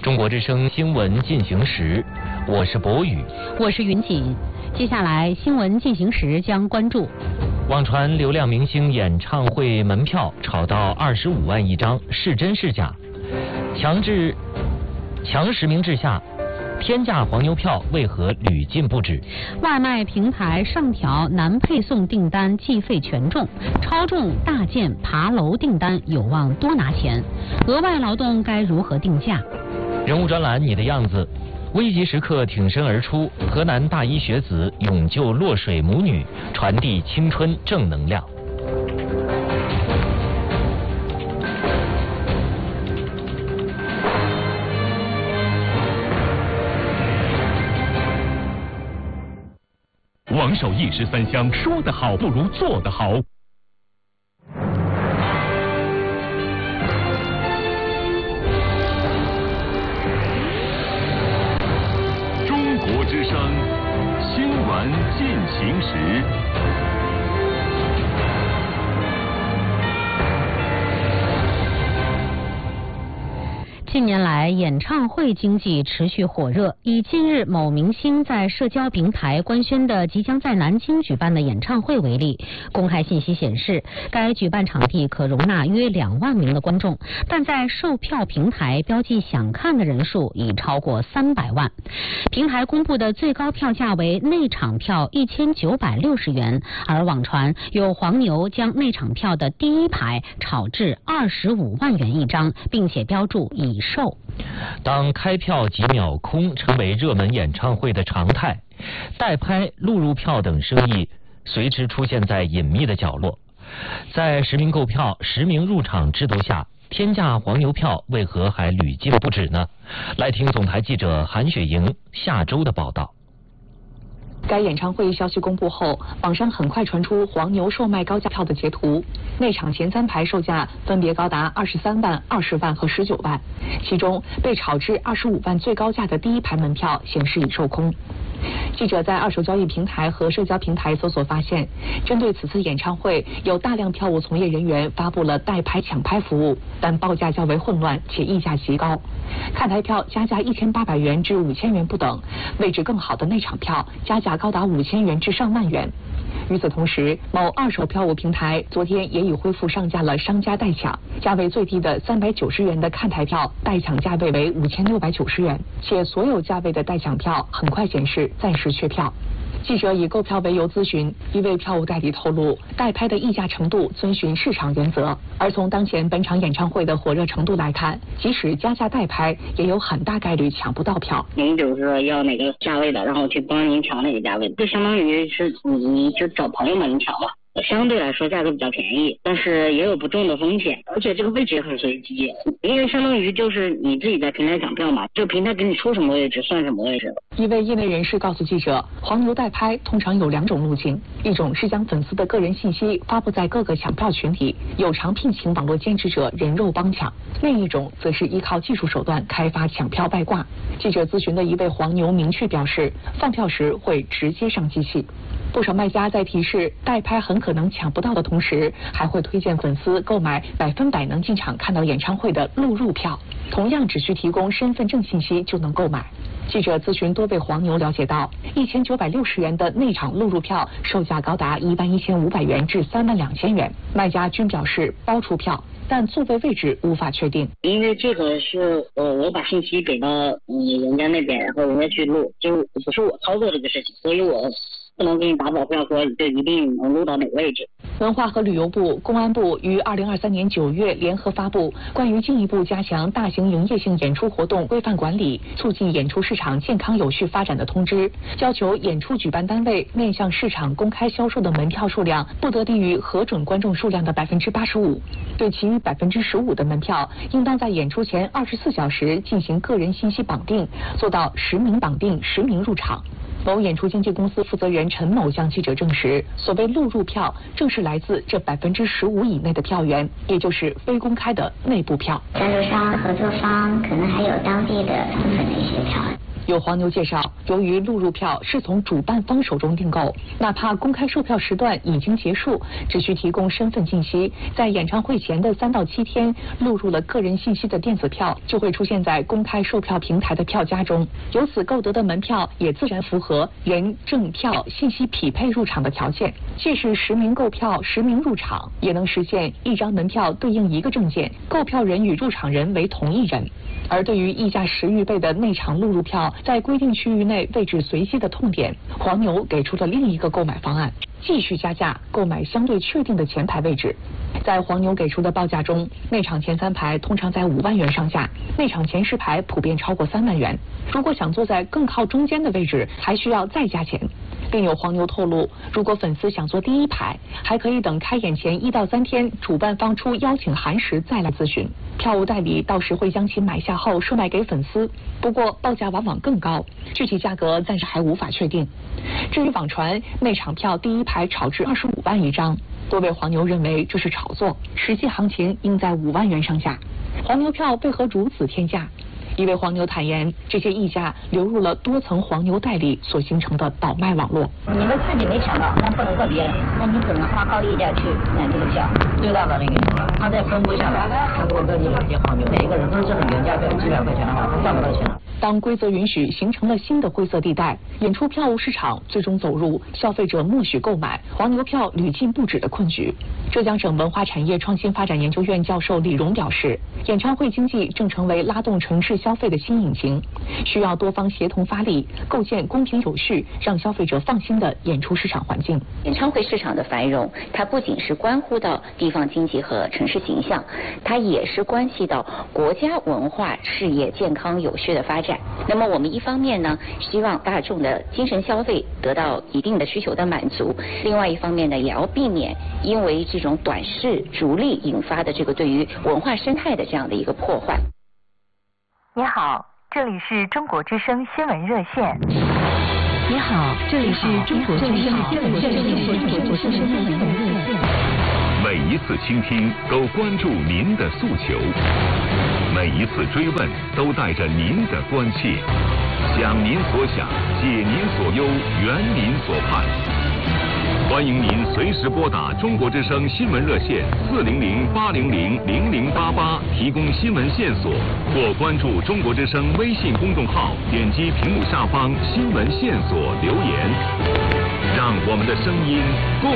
中国之声新闻进行时，我是博宇， 我是云锦。接下来新闻进行时将关注： 网传流量明星演唱会门票炒到25万一张，是真是假？强实名制下，天价黄牛票为何屡禁不止？ 外卖平台上调难配送订单计费权重，超重大件爬楼订单有望多拿钱。额外劳动该如何定价？ 人物专栏你的样子，危急时刻挺身而出，河南大一学子勇救落水母女，传递青春正能量。 王守义十三香，说得好不如做得好。中国之声新闻进行时。 近年来，演唱会经济持续火热。以近日某明星在社交平台官宣的即将在南京举办的演唱会为例，公开信息显示，该举办场地可容纳约2万名的观众，但在售票平台标记想看的人数已超过300万。平台公布的最高票价为内场票1960元，而网传有黄牛将内场票的第一排炒至25万元一张，并且标注已售。 当开票几秒空成为热门演唱会的常态，代拍、录入票等生意随之出现在隐秘的角落。在实名购票、实名入场制度下，天价黄牛票为何还屡禁不止呢？来听总台记者韩雪莹下周的报道。 该演唱会消息公布后，网上很快传出黄牛售卖高价票的截图。内场前3排售价分别高达23万、20万和19万，其中被炒至25万最高价的第一排门票显示已售空。记者在二手交易平台和社交平台搜索发现，针对此次演唱会，有大量票务从业人员发布了代拍抢拍服务，但报价较为混乱且溢价极高。看台票加价1800元至5000元不等，位置更好的内场票加价高达5000元至上万元。与此同时，某二手票务平台昨天也已恢复上架了商家代抢，价位最低的390元的看台票代抢价位为5690元，且所有价位的代抢票很快显示暂时缺票。记者以购票为由咨询，一位票务代理透露，代拍的溢价程度遵循市场原则，而从当前本场演唱会的火热程度来看，即使加价代拍，也有很大概率抢不到票。 您比如说要哪个价位的，然后去帮您抢哪个价位，就相当于是你就找朋友们抢嘛。相对来说价格比较便宜，但是也有不重的风险，而且这个位置也很随机，因为相当于就是你自己在平台抢票嘛，这个平台给你出什么位置算什么位置。 一位业内人士告诉记者，黄牛代拍通常有2种路径，一种是将粉丝的个人信息发布在各个抢票群里，有偿聘请网络兼职者人肉帮抢；另一种则是依靠技术手段开发抢票外挂。记者咨询的一位黄牛明确表示，放票时会直接上机器。不少卖家在提示代拍很可能抢不到的同时，还会推荐粉丝购买100%能进场看到演唱会的录入票，同样只需提供身份证信息就能购买。记者咨询多位黄牛了解到，1960元的内场录入票售价高达11500元至32000元，卖家均表示包出票，但座位位置无法确定。 因为这个是我把信息给到人家那边，然后人家去录，就不是我操作这个事情，所以我不能给你打保票说这一定能录到哪个位置。 文化和旅游部、公安部于2023年9月联合发布关于进一步加强大型营业性演出活动规范管理，促进演出市场健康有序发展的通知，要求演出举办单位面向市场公开销售的门票数量不得低于核准观众数量的85%，对其余15%的门票，应当在演出前24小时进行个人信息绑定，做到实名绑定、实名入场。某演出经纪公司负责人陈某向记者证实，所谓录入票正是来自这15%以内的票源，也就是非公开的内部票。 赞助商、合作方可能还有当地的部分的一些票。 有黄牛介绍，由于录入票是从主办方手中订购，哪怕公开售票时段已经结束，只需提供身份信息，在演唱会前的3到7天录入了个人信息的电子票，就会出现在公开售票平台的票夹中。由此购得的门票也自然符合人证票信息匹配入场的条件，既是实名购票、实名入场，也能实现一张门票对应一个证件，购票人与入场人为同一人。而对于溢价10余倍的内场录入票，在规定区域内位置随机的痛点，黄牛给出了另一个购买方案，继续加价购买相对确定的前排位置。在黄牛给出的报价中，内场前3排通常在5万元上下，内场前10排普遍超过3万元。如果想坐在更靠中间的位置，还需要再加钱。另有黄牛透露，如果粉丝想坐第1排，还可以等开演前1到3天，主办方出邀请函时再来咨询。票务代理到时会将其买下后售卖给粉丝，不过报价往往更高，具体价格暂时还无法确定。至于网传内场票第1排炒至25万一张，多位黄牛认为这是炒作，实际行情应在5万元上下。黄牛票为何如此天价？一位黄牛坦言，这些溢价流入了多层黄牛代理所形成的倒卖网络。 你们自己没抢到，那不能怪别人，那你只能花高溢价去买这个票。最大的那个，他再分布下来，全国各地的这些黄牛，每一个人都是这种原价票，700块钱的话，他赚不到钱了。 当规则允许形成了新的灰色地带，演出票务市场最终走入消费者默许购买、黄牛票屡禁不止的困局。浙江省文化产业创新发展研究院教授李荣表示，演唱会经济正成为拉动城市消费的新引擎，需要多方协同发力，构建公平有序、让消费者放心的演出市场环境。 演唱会市场的繁荣，它不仅是关乎到地方经济和城市形象，它也是关系到国家文化事业健康有序的发展。那么我们一方面呢，希望大众的精神消费得到一定的需求的满足，另外一方面呢，也要避免因为这种短视逐利引发的这个对于文化生态的这样的一个破坏。 你好，这里是中国之声新闻热线。 你好，这里是中国之声新闻热线。 每一次倾听都关注您的诉求，每一次追问都带着您的关切，想您所想，解您所忧，圆您所盼。欢迎您随时拨打中国之声新闻热线400-800-0088提供新闻线索，或关注中国之声微信公众号，点击屏幕下方新闻线索留言，让我们的声音共